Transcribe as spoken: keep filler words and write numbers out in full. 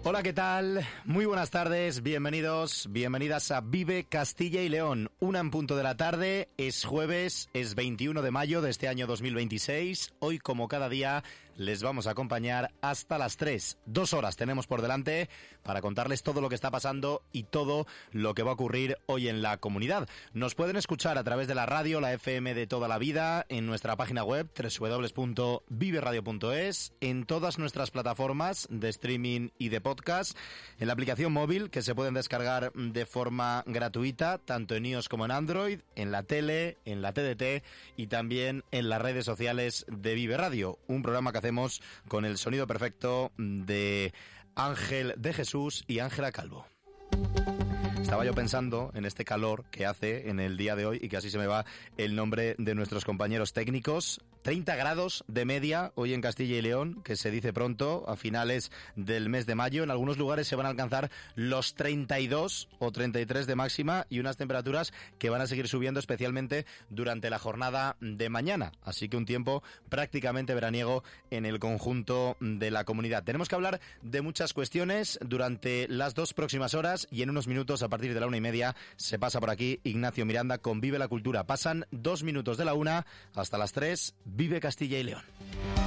Hola, ¿qué tal? Muy buenas tardes, bienvenidos, bienvenidas a Vive Castilla y León. Una en punto de la tarde, es jueves, es veintiuno de mayo de este año dos mil veintiséis. Hoy, como cada día, les vamos a acompañar hasta las tres. Dos horas tenemos por delante para contarles todo lo que está pasando y todo lo que va a ocurrir hoy en la comunidad. Nos pueden escuchar a través de la radio, la F M de toda la vida, en nuestra página web doble u doble u doble u punto vive radio punto es, en todas nuestras plataformas de streaming y de podcast, en la aplicación móvil que se pueden descargar de forma gratuita, tanto en iOS como en Android, en la tele, en la T D T y también en las redes sociales de Vive Radio, un programa que hacemos con el sonido perfecto de Ángel de Jesús y Ángela Calvo. Estaba yo pensando en este calor que hace en el día de hoy y que así se me va el nombre de nuestros compañeros técnicos. treinta grados de media hoy en Castilla y León, que se dice pronto, a finales del mes de mayo. En algunos lugares se van a alcanzar los treinta y dos o treinta y tres de máxima y unas temperaturas que van a seguir subiendo especialmente durante la jornada de mañana. Así que un tiempo prácticamente veraniego en el conjunto de la comunidad. Tenemos que hablar de muchas cuestiones durante las dos próximas horas y en unos minutos, a partir de la una y media, se pasa por aquí Ignacio Miranda con Vive la Cultura. Pasan dos minutos de la una hasta las tres. Vive Castilla y León.